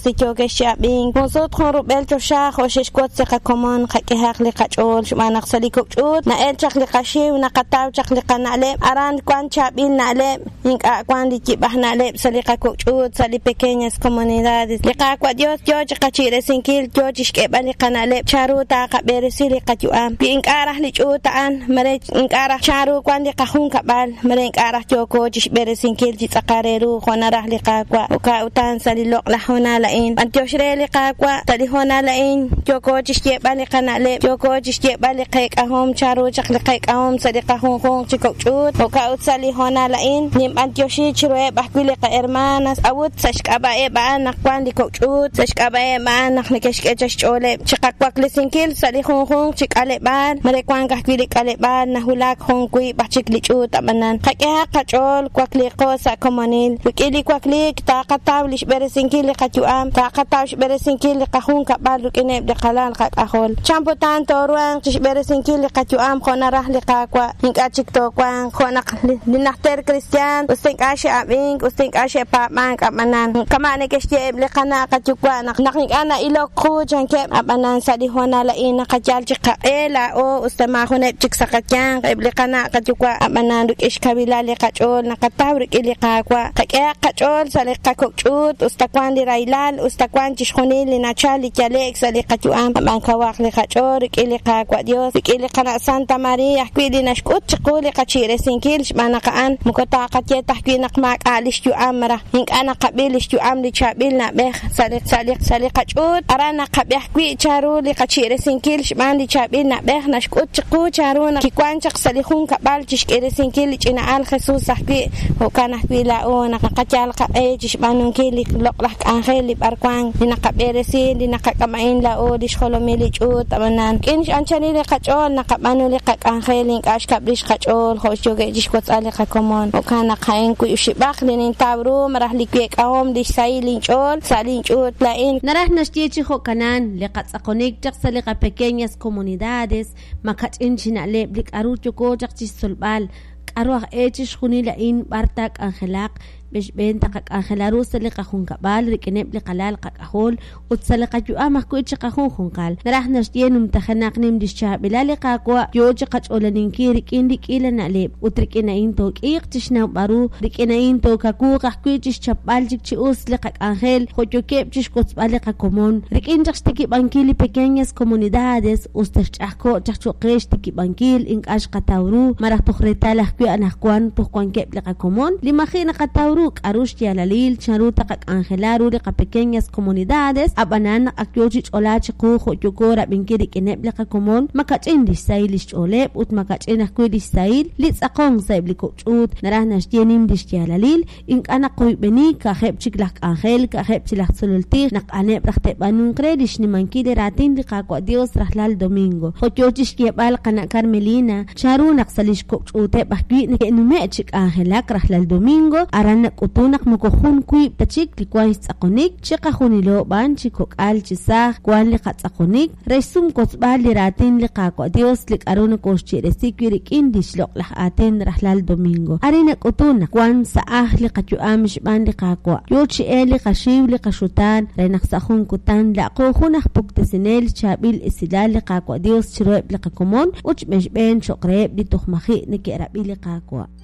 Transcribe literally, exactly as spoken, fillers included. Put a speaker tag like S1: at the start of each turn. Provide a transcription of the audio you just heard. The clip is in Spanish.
S1: سيكو كشابين كونسوت خون روبل تشا خوشش كوت سقا كمان خكي هاق لي قجول شما نقصلي كوجود نقل شخلي قشي ونقطاو شخلي قنعلم أران كوان شابين نعلم ينك أكوان دي جيبه نعلم سليقا كوجود سلي pequeñas comunidades liqa kwa Dios joji qachire sinkil joji shkebali qanale charu ta qabere sili qajuam bi inqarah li chutaan mare inqarah charu kwandi qahun kabal mare inqarah joko jishbere sinkil ji tsaqareru khonarah liqa kwa uka utan sali loq la hona la in antioshre liqa kwa tali hona la in joko jishkebali qanale joko jishkebali qayq ahom charu chaqli qayq ahom sali qahun khon chikokchut uka utsali hona la in nim antioshi chirwe bahkuli qa hermanas awut sashkabae ba nakwan di kochut sashkabae ba naknekeshke chole chikakwak lisinkel sali khon khon chikale ban mare kwan kahkili kale ban nahulak khon kui bachik lichut abanan khake qachol kwakli qosa komonil wikili kwakli ta qataw lish beresinkel qatuam ta qataw beresinkel qahun ka bal kene de qalan qak ahol champotan torwan tish beresinkel qatuam khona rah liqaqwa hinka chikto kwan khona linahter kristian usinkashi abing usinkashi pa man abanan kama ne keshte liqana qachukwa nak nak ana ilo khu janke abanan sadi hona la ina qachal chiqa ela o ustama khone chiksaqakyan liqana qachukwa abanan duk ishkabila liqachol naqatawr iliqaqwa qaqya qachol saliqa kokchut ustakwan di railal ustakwan chishkhoni linachali chalek saliqatuam aban kawaq liqachor iliqaqwa Dios iliqana Santa Maria kwili nashkut chiquli qachire sinkil shmana qan mukata qatya tahki naqmaq alish tu amra hink ana qabilish tu amli chabil na beh saliq saliq saliqachut arana qabih kwi charu liqachire sinkil shmandi chabil na beh nashkut chiqu charuna kikwan chaq salikhun kabal chishkire sinkil china al Jesus sahki hokana kwila o naqachal qae chishbanun kili loqlah angel barkwang dinaqabere si dinaqakamain la o dishkholomeli chut amanan kinch anchani liqachol naqabanu liqakangel inkash kablish qachol khosjoge dishkwat aliqa komon okana qaen ku ushibaq linin tabru marah likwek ahom dish sailin chol salin chut lain
S2: narah nashtichi hokanan liqatsaqonik chaqsaliqa pequeñas comunidades makachin chinale blik arucho ko chaqchis solbal arwah echish khunila in bartak angelaq بش بين تقك آخر سلقة خون قبال ركنب لقلال قاقول وتسلقة جو أمك كويتش قاخون خون قال نراح نشتين متخنق نم دشها بلا لقاقوا جوج قج أولنين كي ركين ديك إلى نقلب وتركنا إن توك إيق تشنا بارو ركنا إن توك كو قاقويتش شبال جيك تشوس لقاق آخر خجو كيب تشكوت بالقا كومون ركين تشتكي بانكيلي pequeñas comunidades وستشتحكو تشتو قيش تكي بانكيل إنك أش قطاورو مرح تخريتا لحكو أنحكوان تخوان كيب لقا كومون لما خينا قطاورو arush ya lalil charuta kak angelaru de pequeñas comunidades abanan akyoji olachi ko khojogora binkiri keneb laka komon makachin di sailish oleb ut makachin akwi di sail litsaqong saibliko chut narahnash tienim di ya lalil ink ana koy beni ka kheb chiklak angel ka kheb chilak sululti nak ane brakhte banun kredish ni mankide ratin di qaqwa Dios rahlal domingo khojoji shkebal qana Carmelina charu naqsalish ko chute bahki ne nume chik angelak rahlal domingo aran utunak mokohun kui pachik likwais akonik chika hunilo ban chikok al chisah kwan liqat akonik resum kosbal liratin liqaqo Dios lik aruna koshchi resikwirik indish loqlah aten rahlal domingo arina utunak kwan saah liqachu amish ban liqaqo yochi eli qashiw liqashutan renaqsahun kutan laqo hunah puktesinel chabil isilal liqaqo Dios chiroib liqakomon uch mesh ben shoqreb litukhmahi nikerabi liqaqo